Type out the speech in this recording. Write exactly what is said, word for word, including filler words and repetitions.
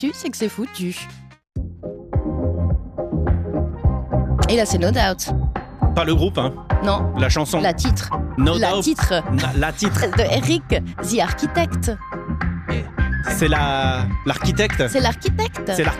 l'actu, c'est que c'est foutu. Et là, c'est No Doubt. Pas le groupe, hein. Non, La chanson. la titre. No la Doubt. titre Na- La titre. de Eric, The Architect. C'est la l'architecte. C'est l'architecte. C'est l'architecte.